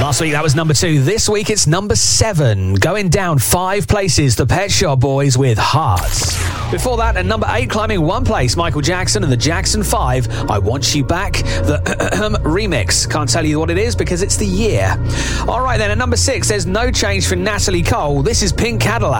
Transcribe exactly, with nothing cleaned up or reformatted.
Last week that was number two. This week it's number seven. Going down five places, the Pet Shop Boys with Hearts. Before that, at number eight, climbing one place, Michael Jackson and the Jackson five, I Want You Back, the remix. Can't tell you what it is because it's the year. All right then, at number six, there's no change for Natalie Cole. This is Pink Cadillac.